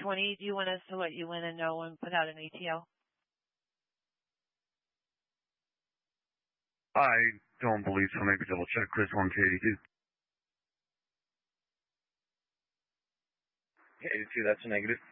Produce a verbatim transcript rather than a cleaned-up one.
twenty. Do you want us to let you in and know and put out an A T L? I don't believe so. Maybe double check Chris one K eighty-two. eighty-two, that's a negative.